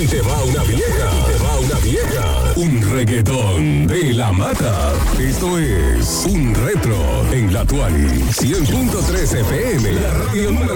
y te va una vieja. Un reggaetón de la mata. Esto es un retro en la Tuani 100.3 FM. La radio número